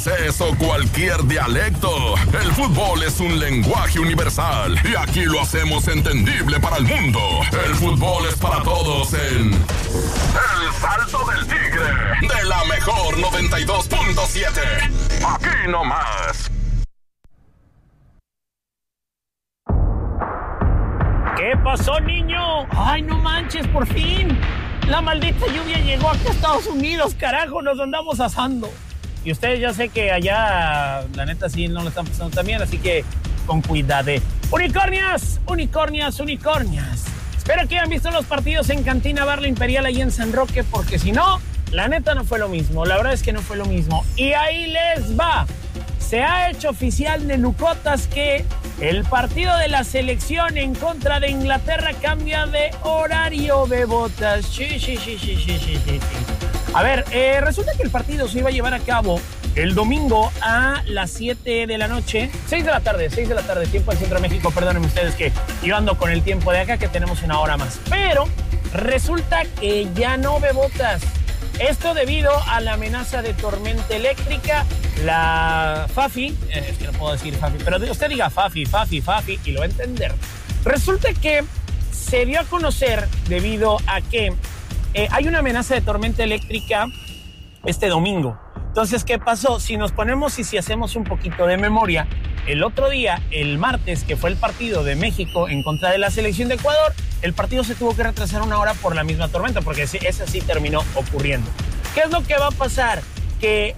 O cualquier dialecto, el fútbol es un lenguaje universal y aquí lo hacemos entendible para el mundo. El fútbol es para todos en El Salto del Tigre, de la mejor 92.7. Aquí nomás. ¿Qué pasó, niño? Ay, no manches, por fin. La maldita lluvia llegó acá a Estados Unidos, carajo, nos andamos asando. Y ustedes ya sé que allá, la neta, sí no lo están pasando tan bien, así que con cuidado. ¡Unicornias! ¡Unicornias, unicornias! Espero que hayan visto los partidos en Cantina Bar La Imperial ahí en San Roque, porque si no, la neta no fue lo mismo. La verdad es que no fue lo mismo. Y ahí les va. Se ha hecho oficial, Nenucotas, que el partido de la selección en contra de Inglaterra cambia de horario, bebotas. Sí. A ver, resulta que el partido se iba a llevar a cabo el domingo a las 7 de la noche, 6 de la tarde, tiempo del Centro de México. Perdónenme ustedes que yo ando con el tiempo de acá, que tenemos una hora más. Pero resulta que ya no, bebotas. Esto debido a la amenaza de tormenta eléctrica. La Fafi, es que no puedo decir Fafi, pero usted diga Fafi, y lo va a entender. Resulta que se dio a conocer debido a que hay una amenaza de tormenta eléctrica este domingo. Entonces, ¿qué pasó? Si nos ponemos y si hacemos un poquito de memoria, el otro día, el martes, que fue el partido de México en contra de la selección de Ecuador, el partido se tuvo que retrasar una hora por la misma tormenta, porque esa sí terminó ocurriendo. ¿Qué es lo que va a pasar? Que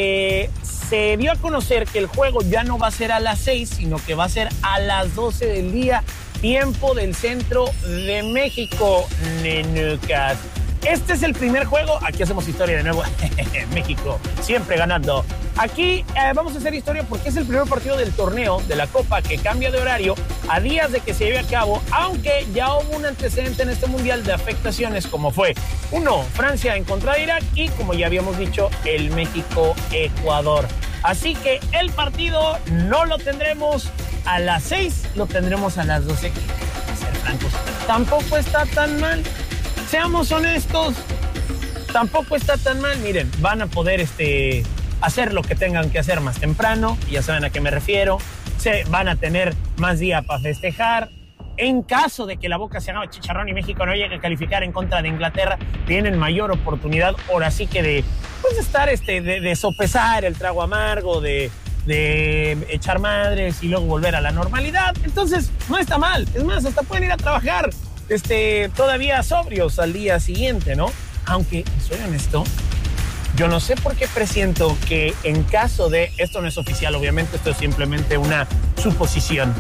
se dio a conocer que el juego ya no va a ser a las 6, sino que va a ser a las 12 del día, tiempo del Centro de México, nenucas. Este es el primer juego. Aquí hacemos historia de nuevo. México, siempre ganando. Aquí vamos a hacer historia porque es el primer partido del torneo de la Copa que cambia de horario a días de que se lleve a cabo, aunque ya hubo un antecedente en este mundial de afectaciones, como fue, Francia en contra de Irak y, como ya habíamos dicho, el México-Ecuador. Así que el partido no lo tendremos a las 6, lo tendremos a las 12. Para ser francos, tampoco está tan mal. Seamos honestos, tampoco está tan mal. Miren, van a poder hacer lo que tengan que hacer más temprano, ya saben a qué me refiero. Se van a tener más días para festejar. En caso de que la boca se haga chicharrón y México no llegue a calificar en contra de Inglaterra, tienen mayor oportunidad ahora sí que de estar, de sopesar el trago amargo, de echar madres y luego volver a la normalidad. Entonces, no está mal. Es más, hasta pueden ir a trabajar todavía sobrios al día siguiente, ¿no? Aunque, soy honesto, yo no sé por qué presiento que en caso de, esto no es oficial, obviamente, esto es simplemente una suposición.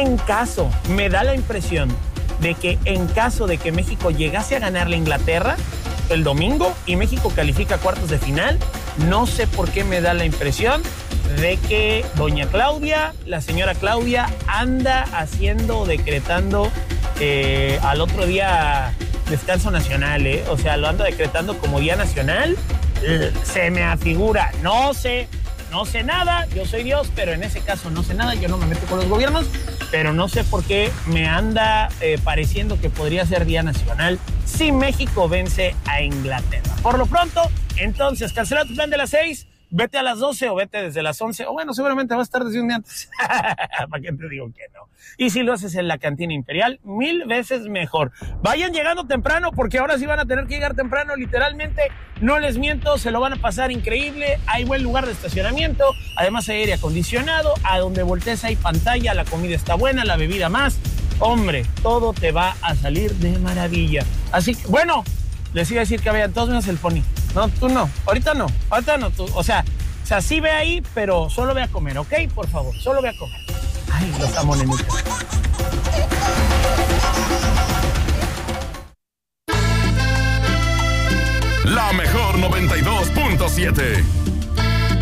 Me da la impresión de que en caso de que México llegase a ganarle a Inglaterra el domingo y México califica a cuartos de final, no sé por qué me da la impresión de que doña Claudia, la señora Claudia, anda decretando al otro día descanso nacional, o sea, lo anda decretando como día nacional. Se me afigura, no sé nada, yo soy Dios, pero en ese caso no sé nada, yo no me meto con los gobiernos, pero no sé por qué me anda pareciendo que podría ser día nacional si México vence a Inglaterra. Por lo pronto, entonces, cancela tu plan de las 6, vete a las 12 o vete desde las 11, o bueno, seguramente va a estar desde un día antes. ¿Para qué te digo que no? Y si lo haces en la Cantina Imperial, 1000 veces mejor. Vayan llegando temprano, porque ahora sí van a tener que llegar temprano, literalmente, no les miento, se lo van a pasar increíble. Hay buen lugar de estacionamiento, además hay aire acondicionado, a donde voltees hay pantalla, la comida está buena, la bebida más. Hombre, todo te va a salir de maravilla. Así que, bueno, les iba a decir que vean todos menos el Pony. No, tú no, ahorita no, tú, o sea, sí ve ahí, pero solo ve a comer, ¿ok? Por favor, solo ve a comer. Ay, los amo, nenucas. La mejor 92.7.